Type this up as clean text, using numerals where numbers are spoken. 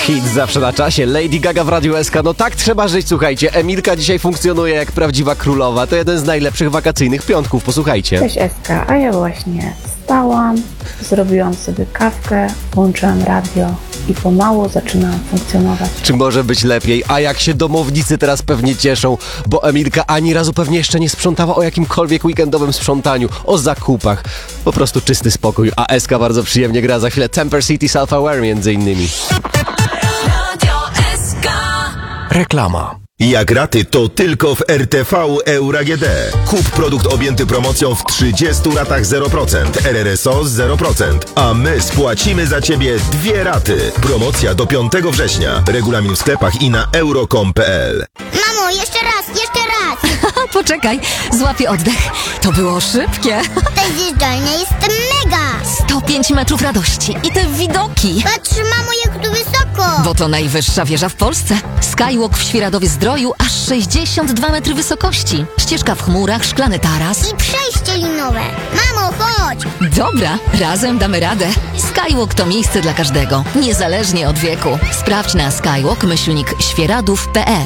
Hit zawsze na czasie. Lady Gaga w Radiu SK. No tak trzeba żyć, słuchajcie. Emilka dzisiaj funkcjonuje jak prawdziwa królowa. To jeden z najlepszych wakacyjnych piątków, posłuchajcie. Cześć SK, a ja właśnie wstałam, zrobiłam sobie kawkę, włączyłam radio i pomału zaczynam funkcjonować. Czy może być lepiej? A jak się domownicy teraz pewnie cieszą, bo Emilka ani razu pewnie jeszcze nie sprzątała o jakimkolwiek weekendowym sprzątaniu, o zakupach. Po prostu czysty spokój, a SK bardzo przyjemnie gra. Za chwilę Temper City Self-Aware między innymi. Reklama. Jak raty, to tylko w RTV Euro AGD. Kup produkt objęty promocją w 30 ratach 0%, RRSO 0%, a my spłacimy za Ciebie 2 raty. Promocja do 5 września. Regulamin w sklepach i na euro.com.pl. Mamo, jeszcze raz, jeszcze raz! Poczekaj, złapię oddech. To było szybkie. Ta zjeżdżalnia jest mega! 105 metrów radości i te widoki. Patrz, mamo, jak tu wysoko! Bo to najwyższa wieża w Polsce. Skywalk w Świeradowie-Zdroju, aż 62 metry wysokości. Ścieżka w chmurach, szklany taras. I przejście linowe. Mamo, chodź! Dobra, razem damy radę. Skywalk to miejsce dla każdego, niezależnie od wieku. Sprawdź na skywalk-świeradów.pl.